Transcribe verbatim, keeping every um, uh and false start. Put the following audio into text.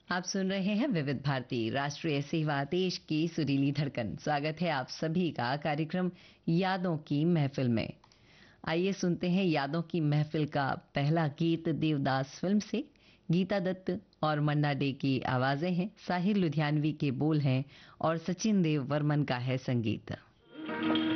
आप सुन रहे हैं विविध भारती राष्ट्रीय सेवा देश की सुरीली धड़कन। स्वागत है आप सभी का कार्यक्रम यादों की महफिल में। आइए सुनते हैं यादों की महफिल का पहला गीत देवदास फिल्म से। गीता दत्त और मन्ना डे की आवाजें हैं, साहिर लुधियानवी के बोल हैं और सचिन देव वर्मन का है संगीत।